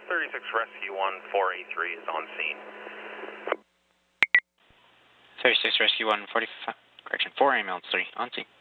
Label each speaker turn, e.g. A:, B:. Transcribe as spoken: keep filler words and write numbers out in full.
A: thirty-six Rescue one, four A three is on scene.
B: thirty-six Rescue one, forty-five, correction, four ambulance three, on scene.